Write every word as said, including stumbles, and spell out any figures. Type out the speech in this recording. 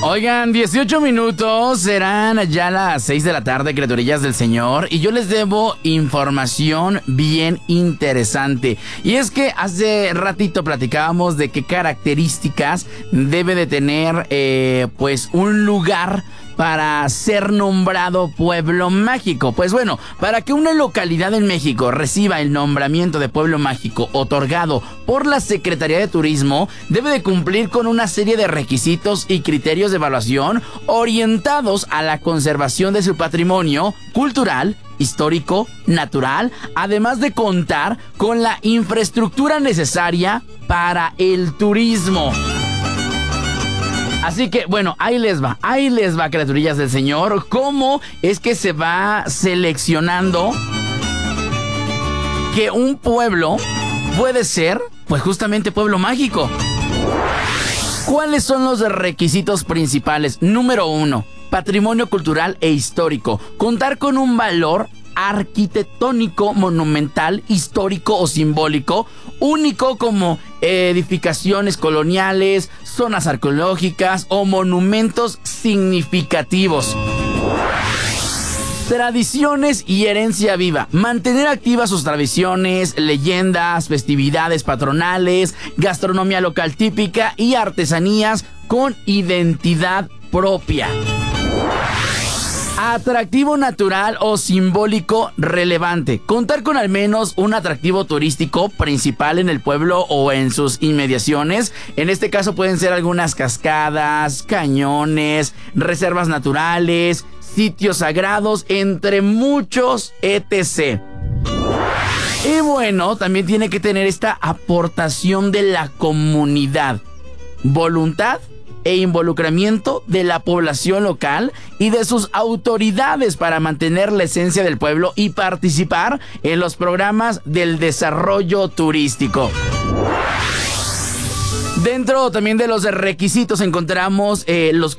Oigan, dieciocho minutos, serán ya las seis de la tarde, criaturillas del Señor, y yo les debo información bien interesante. Y es que hace ratito platicábamos de qué características debe de tener eh, pues un lugar para ser nombrado pueblo mágico. Pues bueno, para que una localidad en México reciba el nombramiento de pueblo mágico otorgado por la Secretaría de Turismo, debe de cumplir con una serie de requisitos y criterios de evaluación orientados a la conservación de su patrimonio cultural, histórico, natural, además de contar con la infraestructura necesaria para el turismo. Así que, bueno, ahí les va, ahí les va, criaturillas del Señor, cómo es que se va seleccionando que un pueblo puede ser, pues justamente pueblo mágico. ¿Cuáles son los requisitos principales? Número uno, patrimonio cultural e histórico. Contar con un valor arquitectónico, monumental, histórico o simbólico, único como edificaciones coloniales, zonas arqueológicas o monumentos significativos. Tradiciones y herencia viva. Mantener activas sus tradiciones, leyendas, festividades patronales, gastronomía local típica y artesanías con identidad propia. Atractivo natural o simbólico relevante. Contar con al menos un atractivo turístico principal en el pueblo o en sus inmediaciones. En este caso pueden ser algunas cascadas, cañones, reservas naturales, sitios sagrados, entre muchos etcétera. Y bueno, también tiene que tener esta aportación de la comunidad, voluntad e involucramiento de la población local y de sus autoridades para mantener la esencia del pueblo y participar en los programas del desarrollo turístico. Dentro también de los requisitos encontramos eh, los